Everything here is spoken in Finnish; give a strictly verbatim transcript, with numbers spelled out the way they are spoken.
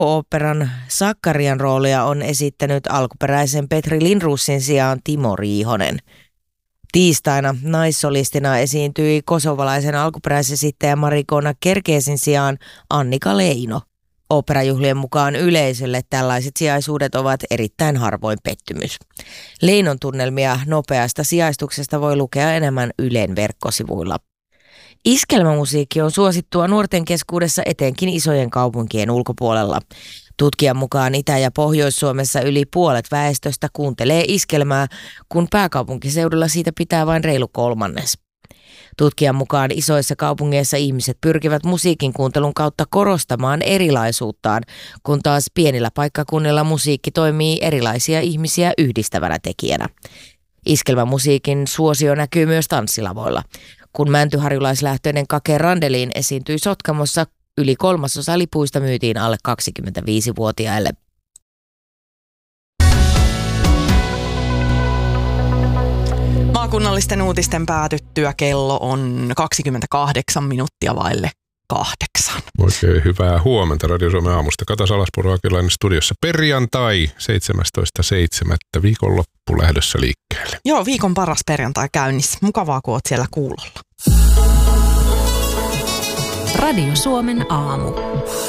Ooperan Sakkarian roolia on esittänyt alkuperäisen Petri Lindroosin sijaan Timo Riihonen. Tiistaina naissolistina esiintyi kosovalaisen alkuperäisesittäjä Marikona Kerkesin sijaan Annika Leino. Oopperajuhlien mukaan yleisölle tällaiset sijaisuudet ovat erittäin harvoin pettymys. Leinon tunnelmia nopeasta sijaistuksesta voi lukea enemmän Ylen verkkosivuilla. Iskelmämusiikki on suosittua nuorten keskuudessa etenkin isojen kaupunkien ulkopuolella. Tutkijan mukaan Itä- ja Pohjois-Suomessa yli puolet väestöstä kuuntelee iskelmää, kun pääkaupunkiseudulla siitä pitää vain reilu kolmannes. Tutkijan mukaan isoissa kaupungeissa ihmiset pyrkivät musiikin kuuntelun kautta korostamaan erilaisuuttaan, kun taas pienillä paikkakunnilla musiikki toimii erilaisia ihmisiä yhdistävänä tekijänä. Iskelmämusiikin suosio näkyy myös tanssilavoilla. Kun mäntyharjulaislähtöinen Kake Randeliin esiintyi Sotkamossa, yli kolmasosa lipuista myytiin alle kaksikymmentäviisivuotiaille. Maakunnallisten uutisten päätyttyä kello on kaksikymmentäkahdeksan minuuttia vaille kahdeksan. Oikein hyvää huomenta Radio Suomen aamusta. Kata Salaspuro Akilainen studiossa. Perjantai seitsemästoista seitsemättä viikonloppu lähdössä liikkeelle. Joo, viikon paras perjantai käynnissä. Mukavaa, kun oot siellä kuulolla. Radio Suomen aamu.